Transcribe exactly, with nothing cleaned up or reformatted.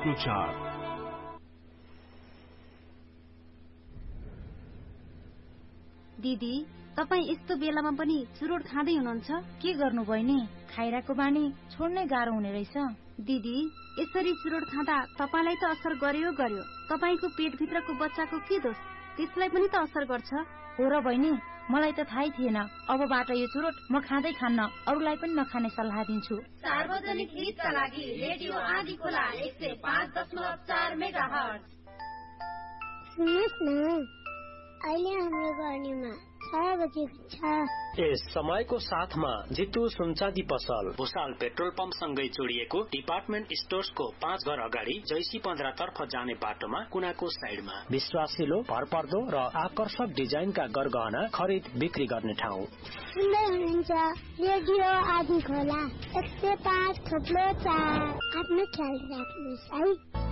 पाँचको चार। दिदी, तपाई यस्तो बेलामा पनि चुरोट खाँदै हुनुहुन्छ? के गर्नु बहिनी, खाइराको बानी छोड्नै गाह्रो हुने रहेछ। दिदी, यसरी चुरोट खाँदा तपाईलाई त असर गर्यो गर्यो, तपाईको पेटभित्रको बच्चाको के दोष? त्यसलाई पनि त असर गर्छ। हो र बहिनी, मलाई त थाहै थिएन। अबबाट यो चुरोट म खाँदै खान्न, अरूलाई पनि नखाने सल्लाह दिन्छु। सार्वजनिक हितका लागि रेडियो आदि खोला एक सय पाँच दशमलव चार मेगा हर्ज। सुन्नुहोस् न, अहिले हाम्रो गर्नेमा छ बजेको छ। यस समयको साथमा जितु सुनचाँदी पसल, भुसाल पेट्रोल पम्प सँगै जोडिएको डिपार्टमेन्ट स्टोर्सको पाँच घर अगाडि जैसी पन्ध्र तर्फ जाने बाटोमा कुनाको साइडमा विश्वासिलो, भरपर्दो र आकर्षक डिजाइनका गरगहना खरिद बिक्री गर्ने ठाउँ। सुन्दै हुनुहुन्छ रेडियो आदि खोला एक सय पाँच थप्लो चार। आफ्नो ख्याल राख्नुहोस् है।